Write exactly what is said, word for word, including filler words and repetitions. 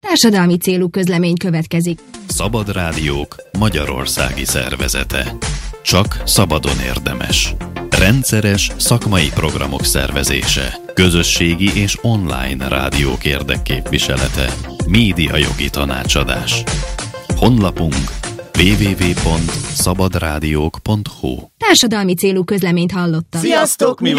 Társadalmi célú közlemény következik. Szabad Rádiók magyarországi szervezete. Csak szabadon érdemes. Rendszeres szakmai programok szervezése. Közösségi és online rádiók érdekképviselete. Média jogi tanácsadás. Honlapunk double-u double-u double-u pont szabadrádiók pont hu. Társadalmi célú közleményt hallottak. Sziasztok! Mi